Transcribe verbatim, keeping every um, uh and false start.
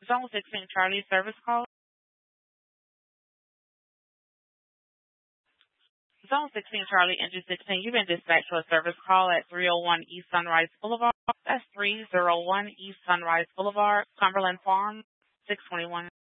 Zone sixteen Charlie service call. Zone sixteen Charlie, engine sixteen, you've been dispatched to a service call at three oh one East Sunrise Boulevard. That's three oh one East Sunrise Boulevard, Cumberland Farms, six twenty-one.